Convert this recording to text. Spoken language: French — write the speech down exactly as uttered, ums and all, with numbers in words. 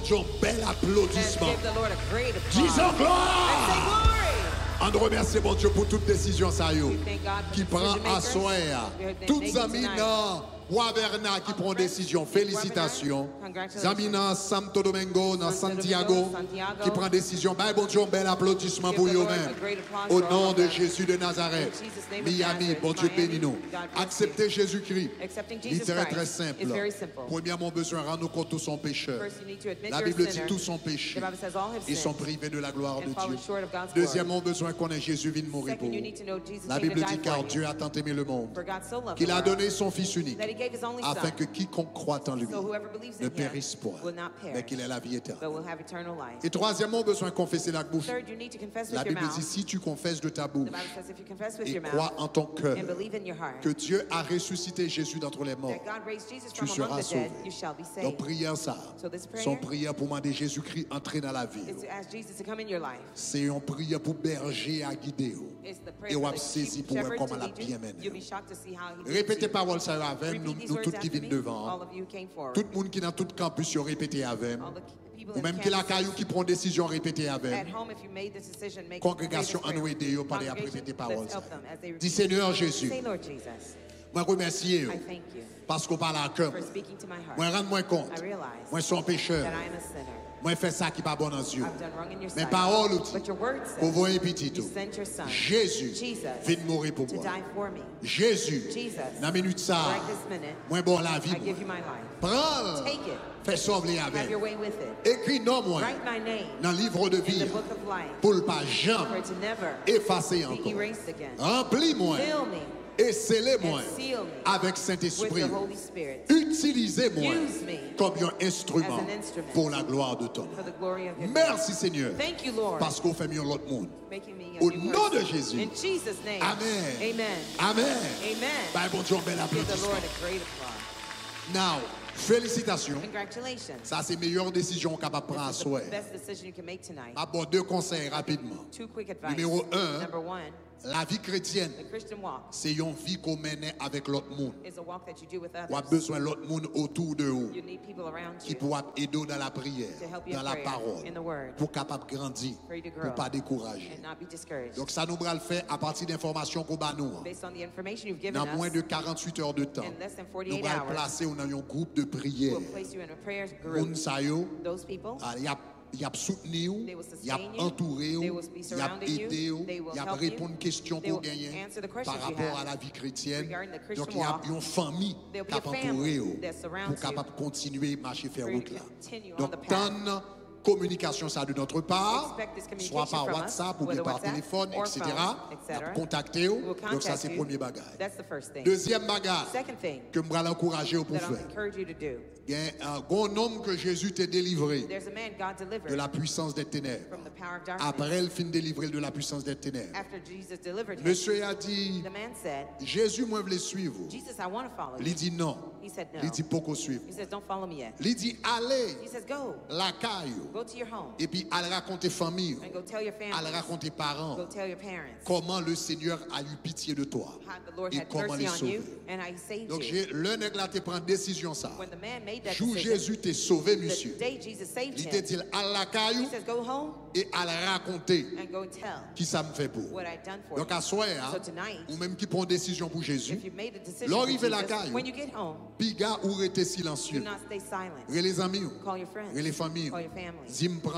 Dieu un bel applaudissement. Give the Lord a great applause. Disons And say gloire. glory. On remercie bon Dieu pour toute décision ça yo, We thank God for qui the prend decision à makers. soin. We are Toutes making amis tonight. dans Waverna qui prend décision. Félicitations. Amis dans Santo Domingo, dans Santiago qui prend décision. Ben bon Dieu, un bel applaudissement pour eux-mêmes. Au nom de Jésus de Nazareth. Miami, bon Dieu bénis nous. Accepter Jésus-Christ. Il est très très simple. Premièrement, besoin de rendre nous compte tous son pécheur. La Bible dit tous sont péchés. Ils sont privés de la gloire de Dieu. Deuxièmement, besoin qu'on ait Jésus vienne mourir pour nous. La Bible dit car Dieu a tant aimé le monde qu'il a donné son Fils unique afin que quiconque croit en lui ne périsse point, mais qu'il ait la vie éternelle. Et troisièmement, besoin de confesser la bouche. La Bible dit si tu confesses de ta bouche et crois en ton cœur que Dieu a ressuscité Jésus d'entre les morts, tu seras sauvé. Donc prière ça, son prière pour demander Jésus-Christ entrer dans la vie. C'est une prière pour berger à guider. Et on a saisi pour voir comment la bien mener. Répétez parole ça avec nous, nous tous qui viennent devant. Tout le monde qui est dans tout campus, ils répétez avec. Ou même qui la caillou qui prend décision, répétez avec. Congrégation en nous aider, vous parlez à répéter parole. Dis Seigneur Jésus, moi remercie parce qu'on parle à cœur. Moi rends-moi compte. Moi suis un pécheur. Moi fais ça qui n'est pas bon dans Dieu. Mais parole pour vous petit tout. Jésus vient mourir pour moi. Jésus, dans la minute ça, moi bon la vie. Prends, fais sauver avec. Écris non moi dans le livre de vie pour ne pas jamais effacer encore. Remplis-moi et scellez-moi avec Saint-Esprit. Utilisez-moi comme un instrument pour la gloire de ton nom. Merci Seigneur, parce qu'on fait mieux l'autre monde. Au nom de Jésus. Amen. Amen. Bah, bon Dieu, bel applaudissement. Now, félicitations. Ça, c'est la meilleure décision qu'on peut prendre à soi. D'abord, deux conseils rapidement. Numéro un, la vie chrétienne, c'est une vie qu'on mène avec l'autre monde. On a besoin de l'autre monde autour de vous qui pourra aider dans la prière, dans la parole, pour capable grandir, pour ne pas décourager. Donc ça nous va le faire à partir d'informations qu'on va nous. Dans moins de quarante-huit heures de temps, nous va le placer dans un groupe de prière. Il y a Il a soutenu, il a entouré, il a aidé, il a répondu aux questions pour gagner par rapport à la vie chrétienne. Donc il y a une famille qui a entouré pour capable continuer à marcher faire route là. Donc tant communication ça de notre part, soit par WhatsApp ou bien par téléphone, et cetera. Contactez vous. Donc ça c'est le premier bagage. Deuxième bagage que je vais l'encourager pour faire. Il y a un bon homme que Jésus t'a délivré de la puissance des ténèbres. Après il fin délivré de la puissance des ténèbres. Monsieur a dit, Jésus moi je veux suivre. Il dit non. Il dit pourquoi suivre. Il dit allez la caille. Et puis, elle raconte famille, elle raconte parents, comment le Seigneur a eu pitié de toi et comment les sauver. Donc, le nègre là te prend décision ça. Jour Jésus t'a sauvé, monsieur. Il te dit à la caillou et à la raconter qui ça me fait pour. Donc, à soir, ou même qui prend décision pour Jésus, l'arrivée à la caillou, piga ou rester silencieux. Et les amis, et les familles. Zim